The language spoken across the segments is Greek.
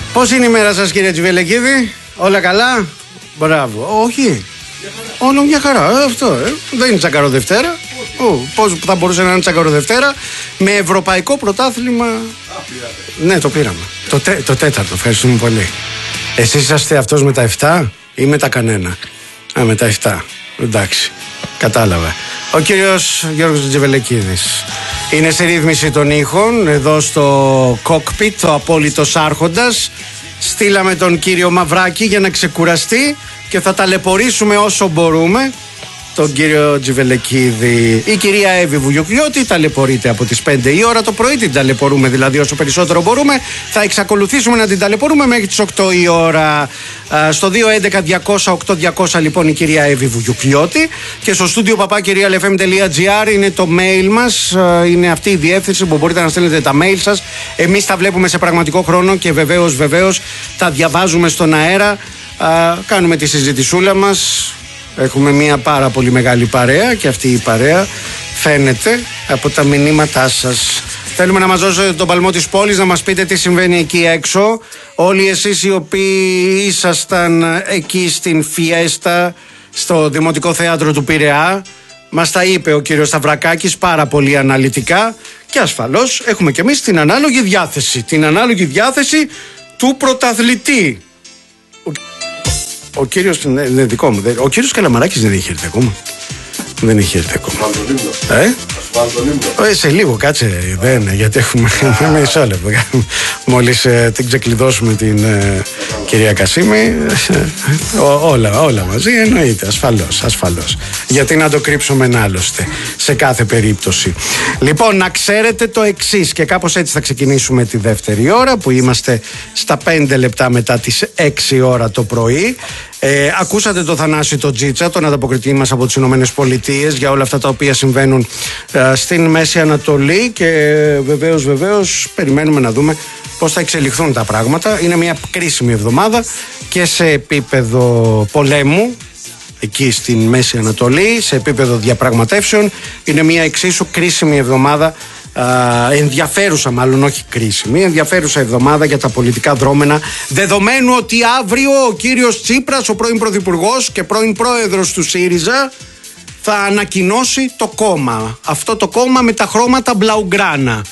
Πώς είναι η μέρα σας, κύριε Τζιβελεκίδη? Όλα καλά? Μπράβο. Όχι. Όλο μια χαρά. Αυτό. Δεν είναι τσακαροδευτέρα. Πώς θα μπορούσε να είναι τσακαροδευτέρα με ευρωπαϊκό πρωτάθλημα? Ναι, το πήραμε. Το τέταρτο. Ευχαριστούμε πολύ. Εσείς είσαστε αυτός με τα 7 ή με τα κανένα? Με τα 7. Εντάξει. Κατάλαβα. Ο κύριος Γιώργος Τζιβελεκίδης είναι στη ρύθμιση των ήχων εδώ στο κόκπιτ, ο απόλυτος άρχοντας. Στείλαμε τον κύριο Μαυράκη για να ξεκουραστεί και θα ταλαιπωρήσουμε όσο μπορούμε τον κύριο Τζιβελεκίδη. Η κυρία Εύη Βουγιουκλιώτη ταλαιπωρείται από τις 5 η ώρα το πρωί. Την ταλαιπωρούμε δηλαδή όσο περισσότερο μπορούμε. Θα εξακολουθήσουμε να την ταλαιπωρούμε μέχρι τις 8 η ώρα. Στο 211-200-8200 λοιπόν η κυρία Εύη Βουγιουκλιώτη. Και στο στούντιο papakirialfm.gr είναι το mail μας. Είναι αυτή η διεύθυνση που μπορείτε να στέλνετε τα mail σας. Εμείς τα βλέπουμε σε πραγματικό χρόνο και βεβαίως τα διαβάζουμε στον αέρα. Κάνουμε τη συζητησούλα μας. Έχουμε μια πάρα πολύ μεγάλη παρέα και αυτή η παρέα φαίνεται από τα μηνύματά σας. Θέλουμε να μας δώσετε τον παλμό της πόλης, να μας πείτε τι συμβαίνει εκεί έξω. Όλοι εσείς οι οποίοι ήσασταν εκεί στην φιέστα στο Δημοτικό Θέατρο του Πειραιά, μας τα είπε ο κύριος Σταυρακάκης πάρα πολύ αναλυτικά και ασφαλώς έχουμε και εμείς την ανάλογη διάθεση. Την ανάλογη διάθεση του πρωταθλητή. Ο κύριος, ναι, δικό μου. Ο κύριος Καλαμαράκης δεν έχει έρθει ακόμα. Δεν έχει έρθει ακόμα. Σε λίγο, κάτσε. Δεν, γιατί έχουμε μισό λεπτό. Μόλις την ξεκλειδώσουμε την κυρία Κασίμη, όλα μαζί εννοείται. Ασφαλώς. Γιατί να το κρύψουμε άλλωστε σε κάθε περίπτωση. Λοιπόν, να ξέρετε το εξής, και κάπως έτσι θα ξεκινήσουμε τη δεύτερη ώρα, που είμαστε στα 5 λεπτά μετά τις 6 ώρα το πρωί. Ακούσατε το Θανάση το Τζίτσα, τον ανταποκριτή μας από τις Ηνωμένες Πολιτείες, για όλα αυτά τα οποία συμβαίνουν στην Μέση Ανατολή, και βεβαίως περιμένουμε να δούμε πώς θα εξελιχθούν τα πράγματα. Είναι μια κρίσιμη εβδομάδα και σε επίπεδο πολέμου εκεί στην Μέση Ανατολή, σε επίπεδο διαπραγματεύσεων. Είναι μια εξίσου κρίσιμη εβδομάδα, ενδιαφέρουσα μάλλον, όχι κρίσιμη, ενδιαφέρουσα εβδομάδα για τα πολιτικά δρόμενα, δεδομένου ότι αύριο ο κύριος Τσίπρας, ο πρώην πρωθυπουργός και πρώην πρόεδρος του ΣΥΡΙΖΑ, θα ανακοινώσει το κόμμα. Αυτό το κόμμα με τα χρώματα μπλαουγκράνα,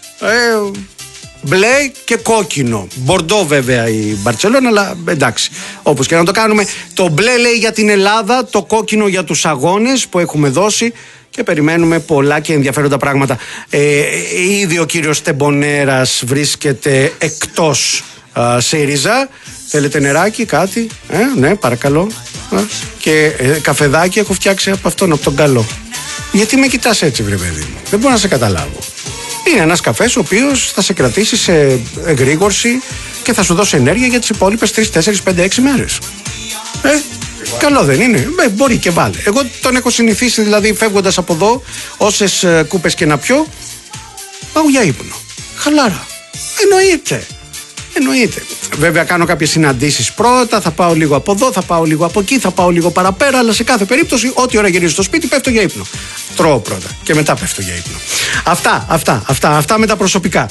μπλε και κόκκινο. Μπορντό βέβαια η Μπαρτσελόνα, αλλά εντάξει, όπως και να το κάνουμε. Το μπλε λέει για την Ελλάδα, το κόκκινο για τους αγώνες που έχουμε δώσει, και περιμένουμε πολλά και ενδιαφέροντα πράγματα. Ήδη ο κύριος Τεμπονέρας βρίσκεται εκτός ΣΥΡΙΖΑ. Θέλετε νεράκι, κάτι? Ναι, παρακαλώ. Και καφεδάκι έχω φτιάξει από αυτόν, από τον καλό. Γιατί με κοιτάς έτσι, βρε παιδί μου? Δεν μπορώ να σε καταλάβω. Είναι ένας καφές ο οποίος θα σε κρατήσει σε εγρήγορση και θα σου δώσει ενέργεια για τις υπόλοιπες 3, 4, 5, 6 μέρες. Καλό δεν είναι? Μπορεί και βάλε. Εγώ τον έχω συνηθίσει, δηλαδή φεύγοντας από εδώ, όσες κούπες και να πιω, πάω για ύπνο. Χαλάρα. Εννοείται. Βέβαια κάνω κάποιες συναντήσεις πρώτα, θα πάω λίγο από εδώ, θα πάω λίγο από εκεί, θα πάω λίγο παραπέρα, αλλά σε κάθε περίπτωση, ό,τι ώρα γυρίζω στο σπίτι, πέφτω για ύπνο. Τρώω πρώτα και μετά πέφτω για ύπνο. Αυτά με τα προσωπικά.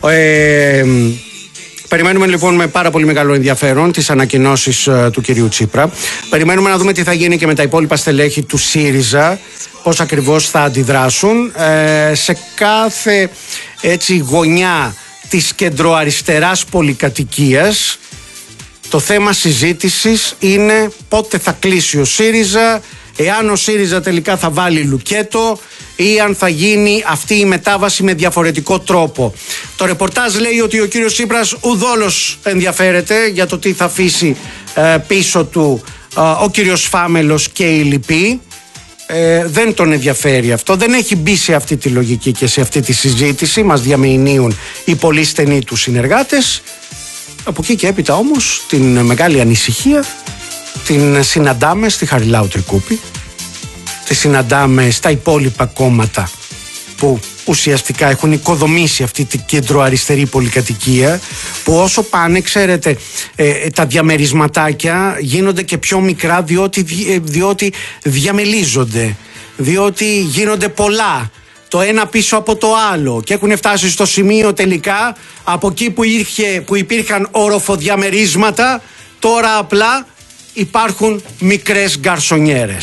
Περιμένουμε λοιπόν με πάρα πολύ μεγάλο ενδιαφέρον τις ανακοινώσεις του κυρίου Τσίπρα. Περιμένουμε να δούμε τι θα γίνει και με τα υπόλοιπα στελέχη του ΣΥΡΙΖΑ, πώς ακριβώς θα αντιδράσουν. Σε κάθε έτσι γωνιά της κεντροαριστεράς πολυκατοικίας το θέμα συζήτησης είναι πότε θα κλείσει ο ΣΥΡΙΖΑ, εάν ο ΣΥΡΙΖΑ τελικά θα βάλει λουκέτο ή αν θα γίνει αυτή η μετάβαση με διαφορετικό τρόπο. Το ρεπορτάζ λέει ότι ο κύριος Τσίπρας ουδόλως ενδιαφέρεται για το τι θα αφήσει πίσω του ο κύριος Φάμελος και οι λοιποί. Δεν τον ενδιαφέρει αυτό, δεν έχει μπει σε αυτή τη λογική και σε αυτή τη συζήτηση. Μας διαμηνύουν οι πολύ στενοί του συνεργάτες. Από εκεί και έπειτα όμως την μεγάλη ανησυχία την συναντάμε στη Χαριλάου Τρικούπη, τη συναντάμε στα υπόλοιπα κόμματα που ουσιαστικά έχουν οικοδομήσει αυτή την κεντροαριστερή πολυκατοικία, που όσο πάνε, ξέρετε, τα διαμερισματάκια γίνονται και πιο μικρά διότι διαμελίζονται, διότι γίνονται πολλά. το ένα πίσω από το άλλο και έχουν φτάσει στο σημείο τελικά από εκεί που υπήρχαν οροφοδιαμερίσματα, τώρα απλά υπάρχουν μικρές γκαρσονιέρες.